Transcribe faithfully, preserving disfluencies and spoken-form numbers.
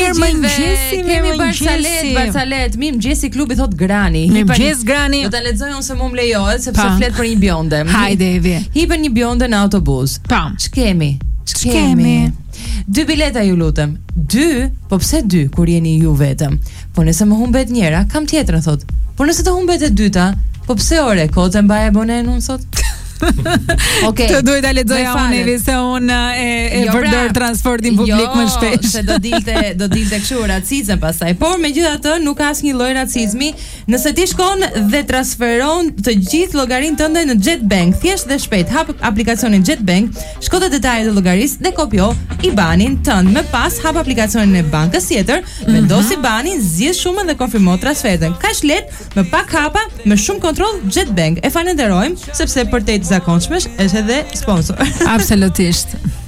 Mirëmëngjesi, kemi Barsalet, Barsalet, mirëmëngjesi klubi thot Grani. Mirëmëngjes Grani. Do ta lexoj unë se më lejohet sepse flet për një bjonde. Hajde Evi. Hipën një bjonde në autobus. Pam. Ç'kemi? Ç'kemi? Dy bileta ju lutem. Dy, po pse dy kur jeni ju vetëm? Po nëse më humbet njëra, kam tjetrën thot. Po nëse të humbet e dyta, po pse ore kote mbaje bonen unë sot? Okej. Të duhet ta lexoja unë Evi se unë e, e jo, përdor transportin publik jo, më shpesh. Se do dilte do dilte kështu racizëm pastaj. Por megjithatë nuk ka asnjë lloj racizmi nëse ti shkon dhe transferon të gjithë llogarinë tënde në JetBank, thjesht dhe shpejt hap aplikacionin JetBank, shko te detajet e llogarisë dhe kopjo I B A N-in tënd. Më pas hap aplikacionin e bankës tjetër, vendos I B A N-in, zgjidh shumën dhe konfirmo transferin. Kaq lehtë, me pak hapa, me shumë kontroll JetBank. E falenderojmë sepse për te zakonshmesh është edhe sponsor. Absolutisht.